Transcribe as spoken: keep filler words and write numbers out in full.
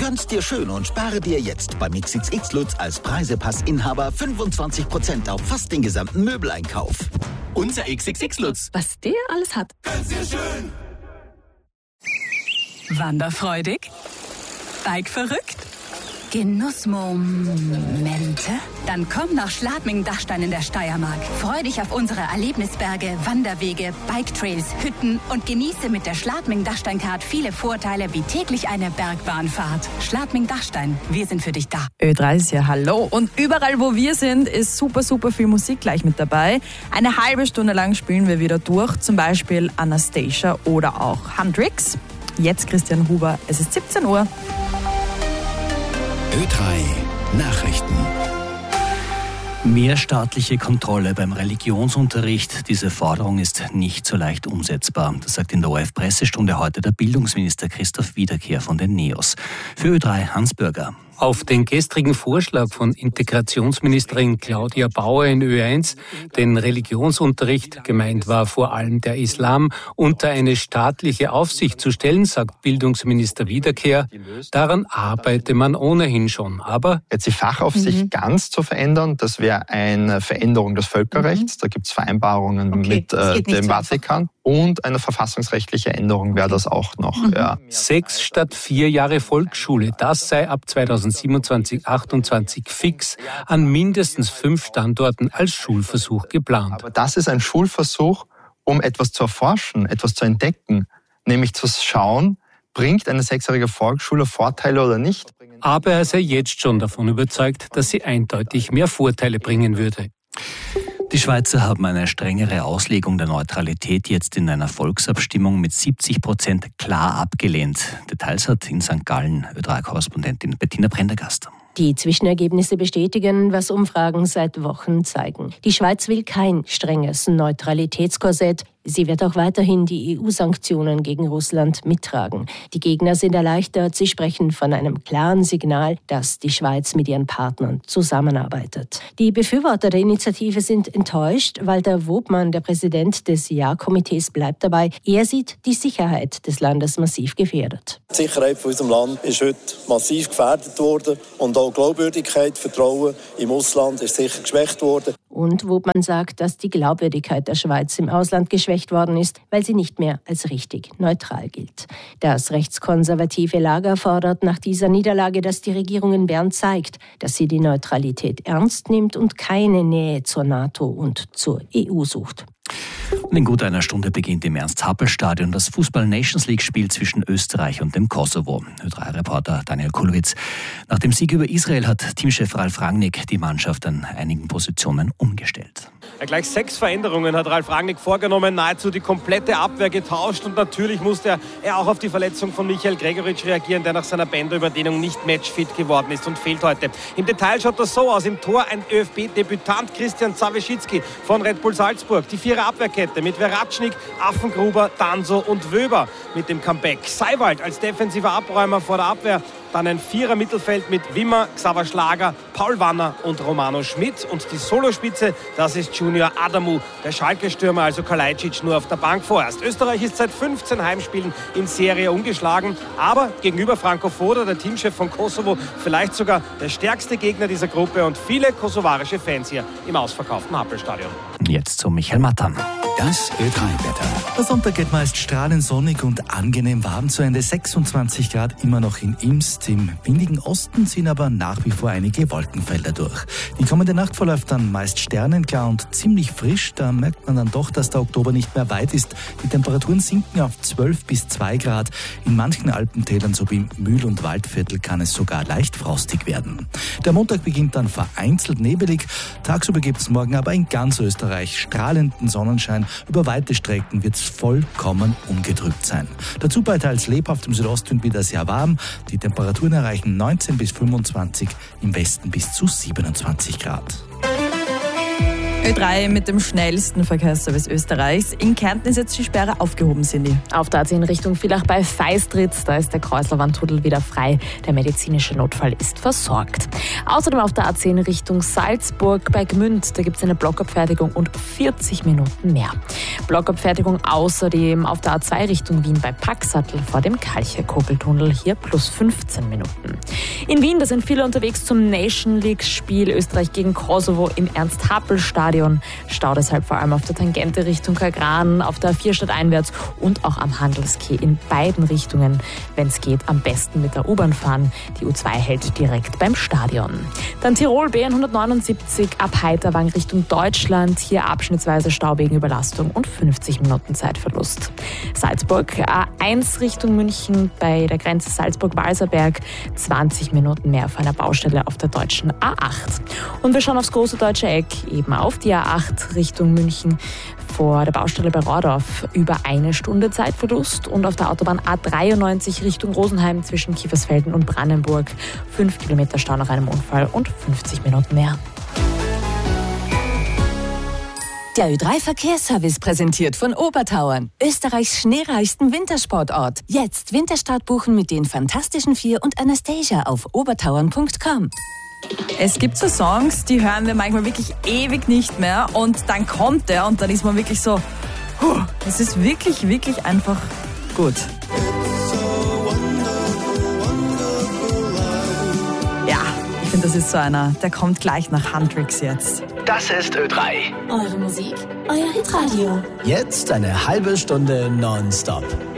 Gönn's dir schön und spare dir jetzt beim X X X Lutz als Preisepass-Inhaber fünfundzwanzig Prozent auf fast den gesamten Möbeleinkauf. Unser X X X Lutz. Was der alles hat. Gönn's dir schön. Wanderfreudig? Bike verrückt? Genussmomente? Dann komm nach Schladming-Dachstein in der Steiermark. Freu dich auf unsere Erlebnisberge, Wanderwege, Biketrails, Hütten und genieße mit der Schladming-Dachstein-Card viele Vorteile wie täglich eine Bergbahnfahrt. Schladming-Dachstein, wir sind für dich da. Ö drei ist ja hallo und überall wo wir sind, ist super, super viel Musik gleich mit dabei. Eine halbe Stunde lang spielen wir wieder durch, zum Beispiel Anastasia oder auch Hendrix. Jetzt Christian Huber, es ist siebzehn Uhr. Ö drei Nachrichten. Mehr staatliche Kontrolle beim Religionsunterricht. Diese Forderung ist nicht so leicht umsetzbar. Das sagt in der O R F-Pressestunde heute der Bildungsminister Christoph Wiederkehr von den NEOS. Für Ö drei Hans Bürger. Auf den gestrigen Vorschlag von Integrationsministerin Claudia Bauer in Ö eins, den Religionsunterricht, gemeint war vor allem der Islam, unter eine staatliche Aufsicht zu stellen, sagt Bildungsminister Wiederkehr. Daran arbeite man ohnehin schon. Aber jetzt die Fachaufsicht mhm. ganz zu verändern, das wäre eine Veränderung des Völkerrechts. Mhm. Da gibt es Vereinbarungen okay. mit äh, dem Vatikan. Und eine verfassungsrechtliche Änderung wäre das auch noch. Mhm. Ja. Sechs statt vier Jahre Volksschule, das sei ab zweitausendsiebenundzwanzig achtundzwanzig fix an mindestens fünf Standorten als Schulversuch geplant. Aber das ist ein Schulversuch, um etwas zu erforschen, etwas zu entdecken, nämlich zu schauen, bringt eine sechsjährige Volksschule Vorteile oder nicht. Aber er sei jetzt schon davon überzeugt, dass sie eindeutig mehr Vorteile bringen würde. Die Schweizer haben eine strengere Auslegung der Neutralität jetzt in einer Volksabstimmung mit siebzig Prozent klar abgelehnt. Details hat in Sankt Gallen Ö drei Korrespondentin Bettina Prendergast. Die Zwischenergebnisse bestätigen, was Umfragen seit Wochen zeigen. Die Schweiz will kein strenges Neutralitätskorsett. Sie wird auch weiterhin die E U-Sanktionen gegen Russland mittragen. Die Gegner sind erleichtert. Sie sprechen von einem klaren Signal, dass die Schweiz mit ihren Partnern zusammenarbeitet. Die Befürworter der Initiative sind enttäuscht. Walter Wobmann, der Präsident des Ja-Komitees, bleibt dabei. Er sieht die Sicherheit des Landes massiv gefährdet. Die Sicherheit von unserem Land ist heute massiv gefährdet worden. Und auch Glaubwürdigkeit, Vertrauen im Ausland ist sicher geschwächt worden. Und Wobmann sagt, dass die Glaubwürdigkeit der Schweiz im Ausland geschwächt worden ist, weil sie nicht mehr als richtig neutral gilt. Das rechtskonservative Lager fordert nach dieser Niederlage, dass die Regierung in Bern zeigt, dass sie die Neutralität ernst nimmt und keine Nähe zur NATO und zur E U sucht. Und in gut einer Stunde beginnt im Ernst-Happel-Stadion das Fußball-Nations-League-Spiel zwischen Österreich und dem Kosovo. Ö drei Reporter Daniel Kulowitz. Nach dem Sieg über Israel hat Teamchef Ralf Rangnick die Mannschaft an einigen Positionen umgestellt. Ja, gleich sechs Veränderungen hat Ralf Rangnick vorgenommen, nahezu die komplette Abwehr getauscht und natürlich musste er auch auf die Verletzung von Michael Gregoritsch reagieren, der nach seiner Bänderüberdehnung nicht matchfit geworden ist und fehlt heute. Im Detail schaut das so aus. Im Tor ein ÖFB-Debütant Christian Zawischicki von Red Bull Salzburg. Die Vierer Abwehrkette mit Veratschnik, Affengruber, Danso und Wöber mit dem Comeback. Seiwald als defensiver Abräumer vor der Abwehr. Dann ein Vierer-Mittelfeld mit Wimmer, Xaver Schlager, Paul Wanner und Romano Schmidt. Und die Solospitze, das ist Junior Adamu. Der Schalke-Stürmer, also Kalajdzic, nur auf der Bank vorerst. Österreich ist seit fünfzehn Heimspielen in Serie ungeschlagen. Aber gegenüber Franco Foda, der Teamchef von Kosovo, vielleicht sogar der stärkste Gegner dieser Gruppe. Und viele kosovarische Fans hier im ausverkauften Happelstadion. Jetzt zu Michael Mattern. Das Ö drei Wetter. Der Sonntag geht meist strahlend sonnig und angenehm warm zu Ende. sechsundzwanzig Grad immer noch in Imst. Im windigen Osten ziehen aber nach wie vor einige Wolkenfelder durch. Die kommende Nacht verläuft dann meist sternenklar und ziemlich frisch. Da merkt man dann doch, dass der Oktober nicht mehr weit ist. Die Temperaturen sinken auf zwölf bis zwei Grad. In manchen Alpentälern sowie im Mühl- und Waldviertel kann es sogar leicht frostig werden. Der Montag beginnt dann vereinzelt nebelig. Tagsüber gibt es morgen aber in ganz Österreich strahlenden Sonnenschein. Über weite Strecken wird es vollkommen ungetrübt sein. Dazu bei teils lebhaftem Südostwind wieder sehr warm. Die Temperaturen erreichen neunzehn bis fünfundzwanzig, im Westen bis zu siebenundzwanzig Grad. Ö drei mit dem schnellsten Verkehrsservice Österreichs. In Kärnten ist jetzt die Sperre aufgehoben, Cindy. Auf der A zehn Richtung Villach bei Feistritz, da ist der Kreuselwandtunnel wieder frei. Der medizinische Notfall ist versorgt. Außerdem auf der A zehn Richtung Salzburg bei Gmünd, da gibt es eine Blockabfertigung und vierzig Minuten mehr. Blockabfertigung außerdem auf der A zwei Richtung Wien bei Packsattel vor dem Kalcher-Kogeltunnel, hier plus fünfzehn Minuten. In Wien, da sind viele unterwegs zum Nation League-Spiel Österreich gegen Kosovo im Ernst-Happel-Stadion. Stau deshalb vor allem auf der Tangente Richtung Kagran, auf der A vier stadteinwärts und auch am Handelskeh in beiden Richtungen. Wenn es geht, am besten mit der U-Bahn fahren. Die U zwei hält direkt beim Stadion. Dann Tirol B hundertneunundsiebzig ab Heiterwang Richtung Deutschland. Hier abschnittsweise Stau wegen Überlastung und fünfzig Minuten Zeitverlust. Salzburg A eins Richtung München bei der Grenze Salzburg-Walserberg. zwanzig Minuten mehr auf einer Baustelle auf der deutschen A acht. Und wir schauen aufs große deutsche Eck, eben auf die A acht Richtung München vor der Baustelle bei Rohrdorf. Über eine Stunde Zeitverlust und auf der Autobahn A dreiundneunzig Richtung Rosenheim zwischen Kiefersfelden und Brandenburg. Fünf Kilometer Stau nach einem Unfall und fünfzig Minuten mehr. Der Ö drei Verkehrsservice präsentiert von Obertauern, Österreichs schneereichsten Wintersportort. Jetzt Winterstart buchen mit den Fantastischen Vier und Anastasia auf obertauern punkt com. Es gibt so Songs, die hören wir manchmal wirklich ewig nicht mehr und dann kommt der und dann ist man wirklich so, es ist wirklich, wirklich einfach gut. Ja, ich finde, das ist so einer, der kommt gleich nach Hendrix jetzt. Das ist Ö drei. Eure Musik, euer Hitradio. Jetzt eine halbe Stunde nonstop.